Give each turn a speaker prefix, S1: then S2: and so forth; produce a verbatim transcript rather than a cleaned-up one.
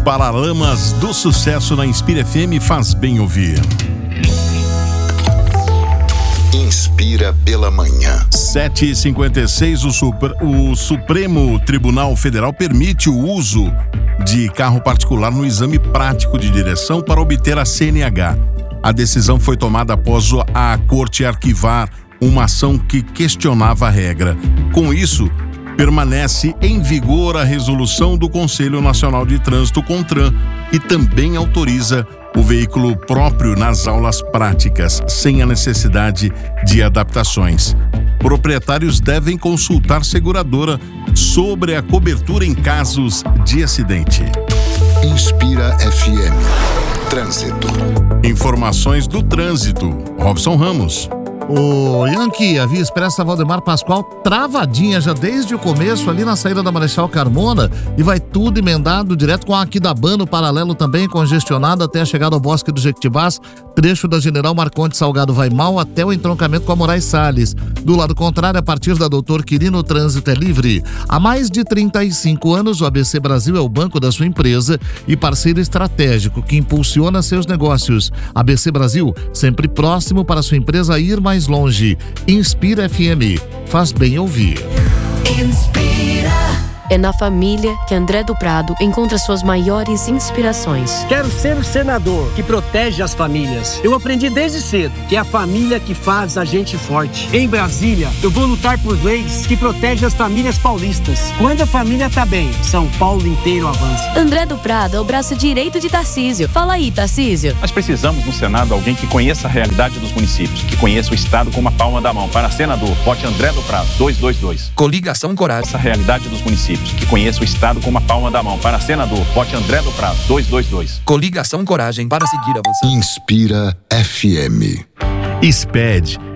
S1: Paralamas do Sucesso na Inspira F M, faz bem ouvir.
S2: Inspira pela manhã.
S1: sete e cinquenta e seis, o, Supre... o Supremo Tribunal Federal permite o uso de carro particular no exame prático de direção para obter a C N H. A decisão foi tomada após a Corte arquivar uma ação que questionava a regra. Com isso, permanece em vigor a resolução do Conselho Nacional de Trânsito, CONTRAN, que também autoriza o veículo próprio nas aulas práticas, sem a necessidade de adaptações. Proprietários devem consultar seguradora sobre a cobertura em casos de acidente.
S2: Inspira F M. Trânsito.
S1: Informações do trânsito. Robson Ramos.
S3: O Yankee, a Via Expressa Valdemar Pascoal, travadinha já desde o começo ali na saída da Marechal Carmona, e vai tudo emendado direto com a Aquidabano, paralelo também congestionado até a chegada ao Bosque do Jequitibás, trecho da General Marcondes Salgado vai mal até o entroncamento com a Moraes Salles. Do lado contrário, a partir da Doutor Quirino, o trânsito é livre. Há mais de trinta e cinco anos, o A B C Brasil é o banco da sua empresa e parceiro estratégico que impulsiona seus negócios. A B C Brasil, sempre próximo para sua empresa ir mais longe. Inspira F M. Faz bem ouvir.
S4: Inspira. É na família que André do Prado encontra suas maiores inspirações.
S5: Quero ser o senador que protege as famílias. Eu aprendi desde cedo que é a família que faz a gente forte. Em Brasília, eu vou lutar por leis que protegem as famílias paulistas. Quando a família tá bem, São Paulo inteiro avança.
S4: André do Prado é o braço direito de Tarcísio. Fala aí, Tarcísio.
S6: Nós precisamos no Senado alguém que conheça a realidade dos municípios, que conheça o Estado com uma palma da mão. Para senador, vote André do Prado, dois dois dois.
S7: Coligação Coragem.
S6: Essa realidade dos municípios, que conheça o Estado com uma palma da mão. Para senador, vote André do Prado, dois dois dois.
S7: Coligação Coragem para seguir avançando.
S2: Inspira F M.
S1: S P E D